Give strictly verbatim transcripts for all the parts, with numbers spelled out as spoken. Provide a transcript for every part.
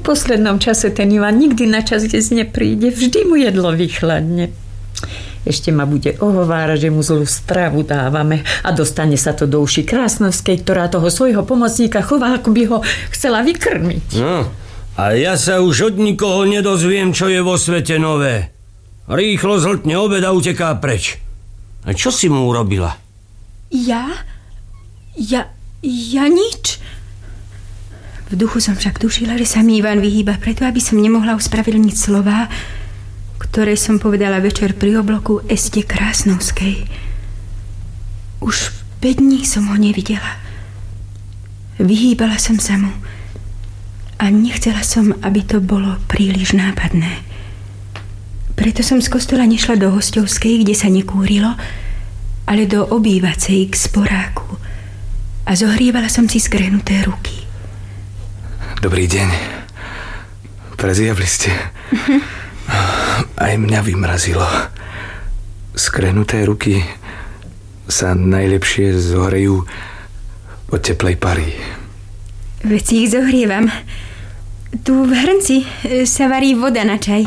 poslednom čase ten Ivan nikdy na čas jesť nepríde. Vždy mu jedlo vychladne. Ešte ma bude ohovárať, že mu zlú stravu dávame a dostane sa to do uši Krásnovskej, ktorá toho svojho pomocníka chová, ako by ho chcela vykrmiť. No, a ja sa už od nikoho nedozviem, čo je vo svete nové. Rýchlo zhltne obed a uteká preč. A čo si mu urobila? Ja? Ja... ja nič. V duchu som však tušila, že sa mi Ivan vyhýba preto, aby som nemohla ospravedlniť slová, ktoré som povedala večer pri obloku Este Krásnovskej. Už päť dní som ho nevidela. Vyhýbala som sa mu a nechcela som, aby to bolo príliš nápadné. Preto som z kostola nešla do hosťovskej, kde sa nekúrilo, ale do obývacej k sporáku a zohrievala som si skrehnuté ruky. Dobrý deň. Prezjavli ste. Aj mňa vymrazilo. Skrehnuté ruky sa najlepšie zohrejú od teplej pary. Veď si ich zohrievam. Tu v hrnci sa varí voda na čaj.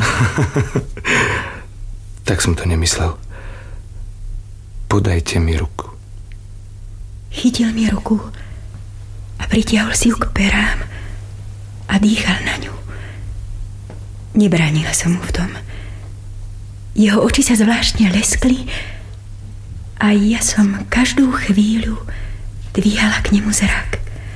Tak som to nemyslel. Podajte mi ruku. Chytil mi ruku a pritiahol si ju k perám a dýchal na ňu. Nebránila som mu v tom. Jeho oči sa zvláštne leskli a ja som každú chvíľu dvíhala k nemu zrak.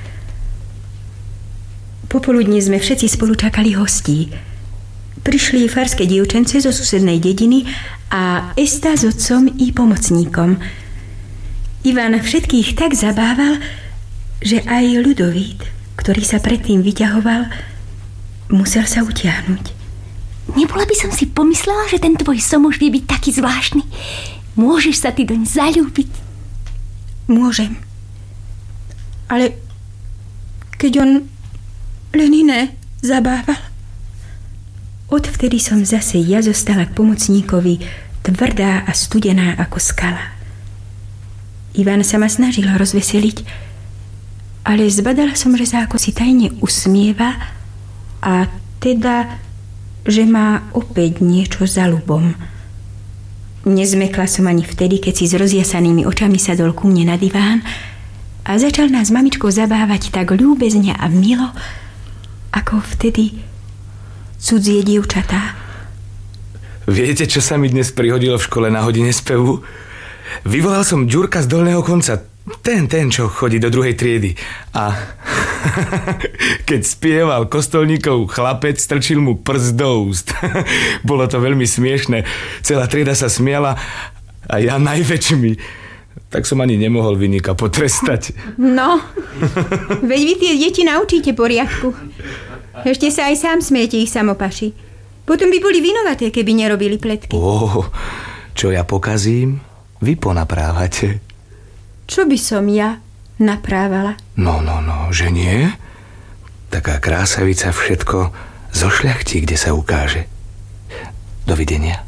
Popoludní sme všetci spolu čakali hostí. Prišli farské dievčence zo susednej dediny a Esta s otcom i pomocníkom. Ivan všetkých tak zabával, že aj Ľudovít, ktorý sa predtým vyťahoval, musel sa utiahnuť. Nebola by som si pomyslela, že ten tvoj somuž vie byť taký zvláštny. Môžeš sa ty doň zaľúbiť. Môžem. Ale keď on len iné zabával. Odvtedy som zase ja zostala k pomocníkovi tvrdá a studená ako skala. Ivan sa ma snažil rozveseliť, ale zbadala som, že sa ako si tajne usmieva a teda, že má opäť niečo za ľubom. Nezmekla som ani vtedy, keď si s rozjasanými očami sadol ku mne na diván a začal nás s mamičkou zabávať tak ľúbezne a milo, ako vtedy cudzie dievčatá. Viete, čo sa mi dnes prihodilo v škole na hodine spevu? Vyvolal som Ďurka z dolného konca, ten, ten, čo chodí do druhej triedy. A keď spieval Kostolníkov chlapec, strčil mu prst do úst. Bolo to veľmi smiešné. Celá trieda sa smiala a ja najväčšmi. Tak som ani nemohol vynika potrestať. No, veď vy tie deti naučíte poriadku. Ešte sa aj sám smiete ich samopaši. Potom by boli vinovaté, keby nerobili pletky. Oh, čo ja pokazím, vy ponaprávate. Čo by som ja naprávala? No, no, no, že nie? Taká krásavica všetko zošľachtí, kde sa ukáže. Dovidenia.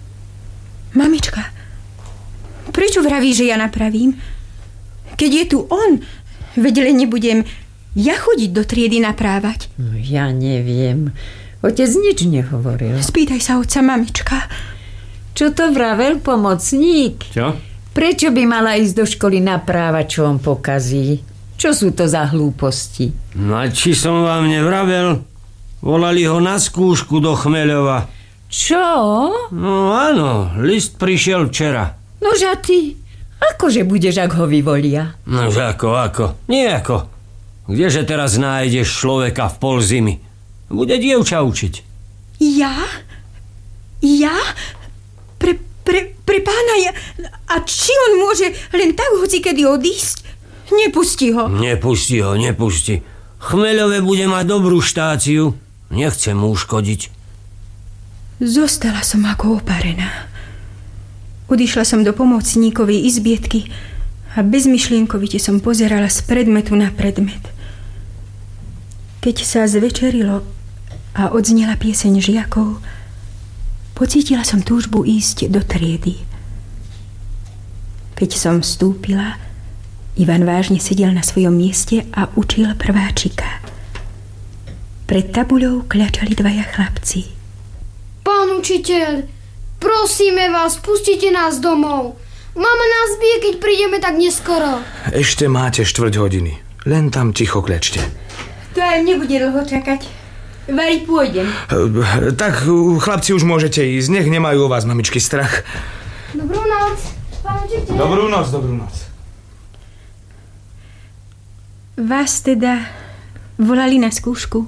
Mamička, prečo vravíš, že ja napravím? Keď je tu on, veď len nebudem ja chodiť do triedy naprávať. No, ja neviem. Otec nič nehovoril. Spýtaj sa otca, mamička. Čo to vravel pomocník? Čo? Prečo by mala ísť do školy naprávať, čo on pokazí? Čo sú to za hlúposti? No a či som vám nevravel? Volali ho na skúšku do Chmeľova. Čo? No áno, list prišiel včera. Nože a ty? Akože budeš, ak ho vyvolia? Nože ako, ako? Nie ako. Kdeže teraz nájdeš človeka v pol zimy? Bude dievča učiť. Ja? Ja? Pre, pre, pre pána ja... A či on môže len tak hocikedy odísť? Nepustí ho. Nepustí ho, nepustí. Chmeľové bude mať dobrú štáciu. Nechcem mu uškodiť. Zostala som ako oparená. Odišla som do pomocníkovej izbietky a bezmyšlienkovite som pozerala z predmetu na predmet. Keď sa zvečerilo a odznela pieseň žiakov, pocítila som túžbu ísť do triedy. Keď som vstúpila, Ivan vážne sedel na svojom mieste a učil prváčika. Pred tabuľou kľačali dvaja chlapci. Pán učiteľ, prosíme vás, pustite nás domov. Mama nás bije, keď prídeme tak neskoro. Ešte máte štvrť hodiny. Len tam ticho klečte. To aj nebude dlho čakať. Variť pôjdem. Tak, chlapci, už môžete ísť. Nech nemajú o vás mamičky strach. Dobrú noc, pán učiteľ. Dobrú noc, dobrú noc. Vás teda volali na skúšku?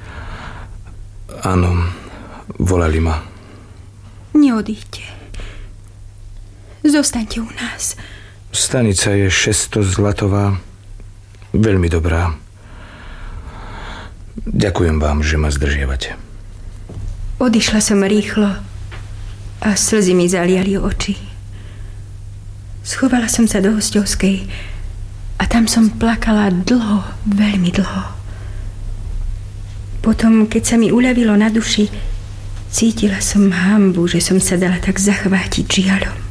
Áno, volali ma. Neodíďte. Zostaňte u nás. Stanica je šesťsto zlatová. Veľmi dobrá. Ďakujem vám, že ma zdržiavate. Odišla som rýchlo a slzy mi zaliali oči. Schovala som sa do hosťovskej a tam som plakala dlho, veľmi dlho. Potom, keď sa mi uľavilo na duši, cítila som hanbu, že som sa dala tak zachvátiť žiaľom.